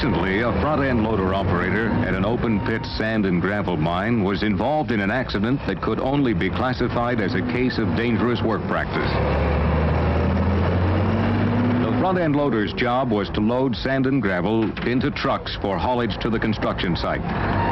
Recently, a front-end loader operator at an open-pit sand and gravel mine was involved in an accident that could only be classified as a case of dangerous work practice. The front-end loader's job was to load sand and gravel into trucks for haulage to the construction site.